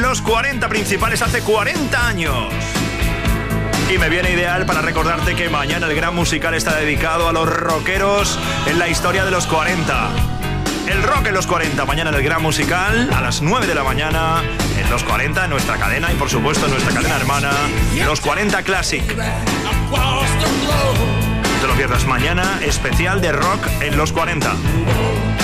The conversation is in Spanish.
los 40 principales hace 40 años. Y me viene ideal para recordarte que mañana el Gran Musical está dedicado a los rockeros en la historia de los 40. El rock en los 40, mañana en el Gran Musical, a las 9 de la mañana, en los 40, en nuestra cadena y por supuesto en nuestra cadena hermana, los 40 Classic. No te lo pierdas, mañana especial de rock en los 40.